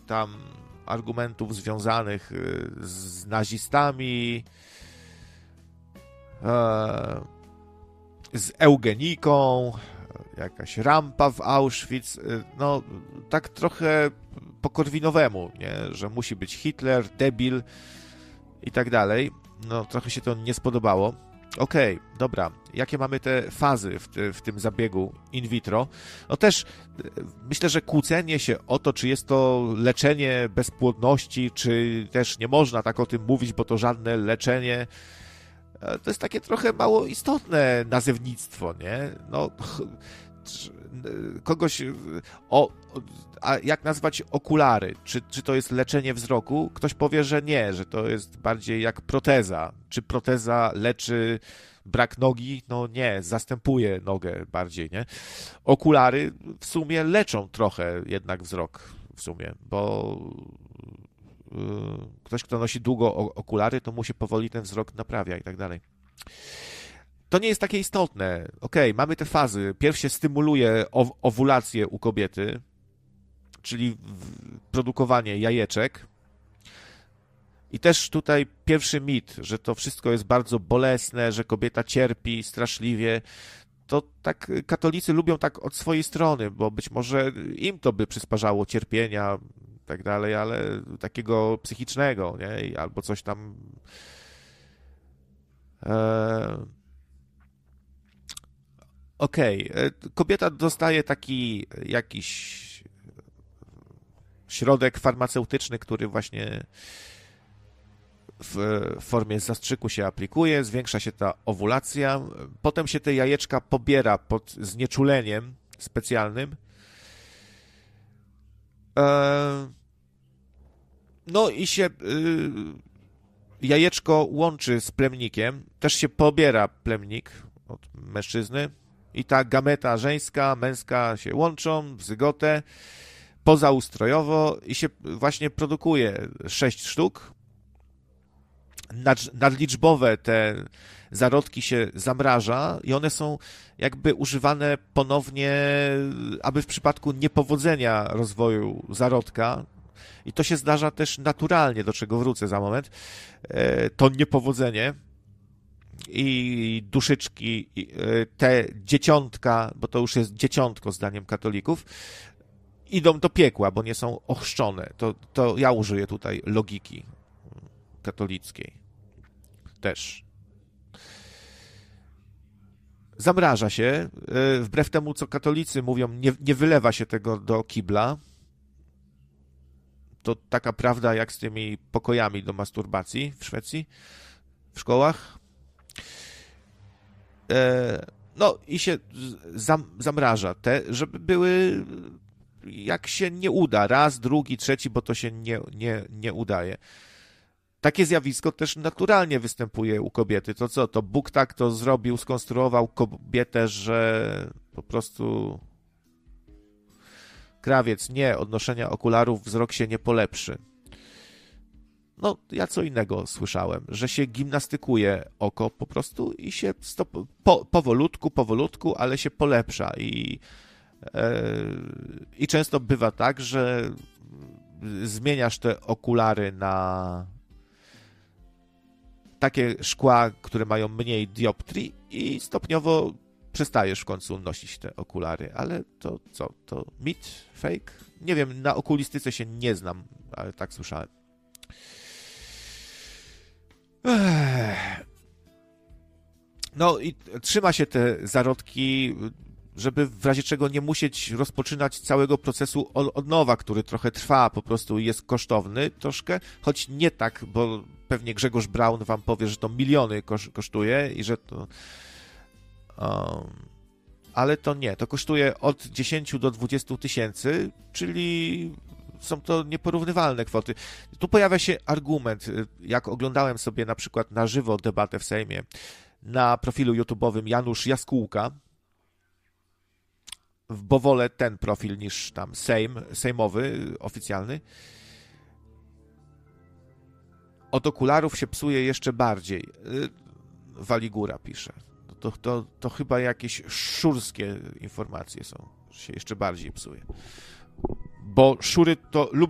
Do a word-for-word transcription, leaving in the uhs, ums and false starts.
tam argumentów związanych z nazistami, z eugeniką, jakaś rampa w Auschwitz, no tak trochę po korwinowemu, nie? Że musi być Hitler, debil i tak dalej. No trochę się to nie spodobało. Okej, okay, dobra. Jakie mamy te fazy w, ty, w tym zabiegu in vitro? No też myślę, że kłócenie się o to, czy jest to leczenie bezpłodności, czy też nie można tak o tym mówić, bo to żadne leczenie, to jest takie trochę mało istotne nazewnictwo, nie? No, kogoś... O, a jak nazwać okulary? Czy, czy to jest leczenie wzroku? Ktoś powie, że nie, że to jest bardziej jak proteza. Czy proteza leczy brak nogi? No nie, zastępuje nogę bardziej, nie? Okulary w sumie leczą trochę jednak wzrok, w sumie, bo yy, ktoś, kto nosi długo okulary, to mu się powoli ten wzrok naprawia i tak dalej. To nie jest takie istotne. Okej, okay, mamy te fazy. Pierw się stymuluje ow- owulację u kobiety, czyli produkowanie jajeczek. I też tutaj pierwszy mit, że to wszystko jest bardzo bolesne, że kobieta cierpi straszliwie. To tak katolicy lubią tak od swojej strony, bo być może im to by przysparzało cierpienia i tak dalej, ale takiego psychicznego, nie? Albo coś tam... Eee... Okej, okay. Kobieta dostaje taki jakiś środek farmaceutyczny, który właśnie w formie zastrzyku się aplikuje, zwiększa się ta owulacja, potem się te jajeczka pobiera pod znieczuleniem specjalnym. No i się jajeczko łączy z plemnikiem, też się pobiera plemnik od mężczyzny i ta gameta żeńska, męska się łączą w zygotę pozaustrojowo i się właśnie produkuje sześć sztuk. Nad, nadliczbowe te zarodki się zamraża i one są jakby używane ponownie, aby w przypadku niepowodzenia rozwoju zarodka, i to się zdarza też naturalnie, do czego wrócę za moment, to niepowodzenie i duszyczki, te dzieciątka, bo to już jest dzieciątko zdaniem katolików, idą do piekła, bo nie są ochrzczone. To, to ja użyję tutaj logiki katolickiej. Też. Zamraża się. Wbrew temu, co katolicy mówią, nie, nie wylewa się tego do kibla. To taka prawda jak z tymi pokojami do masturbacji w Szwecji, w szkołach. No i się zam, zamraża te, żeby były, jak się nie uda, raz, drugi, trzeci, bo to się nie, nie, nie udaje. Takie zjawisko też naturalnie występuje u kobiety. To co? To Bóg tak to zrobił, skonstruował kobietę, że po prostu krawiec, nie, od noszenia okularów wzrok się nie polepszy. No, ja co innego słyszałem, że się gimnastykuje oko po prostu i się stop, po, powolutku, powolutku, ale się polepsza i, e, i często bywa tak, że zmieniasz te okulary na takie szkła, które mają mniej dioptrii i stopniowo przestajesz w końcu nosić te okulary, ale to co? To mit? Fake? Nie wiem, na okulistyce się nie znam, ale tak słyszałem. No i trzyma się te zarodki, żeby w razie czego nie musieć rozpoczynać całego procesu od nowa, który trochę trwa, po prostu jest kosztowny troszkę, choć nie tak, bo pewnie Grzegorz Braun wam powie, że to miliony kosztuje i że to... Um, ale to nie, to kosztuje od dziesięciu do dwudziestu tysięcy, czyli są to nieporównywalne kwoty. Tu pojawia się argument, jak oglądałem sobie na przykład na żywo debatę w Sejmie, na profilu YouTube'owym Janusz Jaskółka, bo wolę ten profil niż tam Sejm, sejmowy, oficjalny. Od okularów się psuje jeszcze bardziej. Waligura pisze. To, to, to chyba jakieś szurskie informacje są, że się jeszcze bardziej psuje. Bo szury to lubią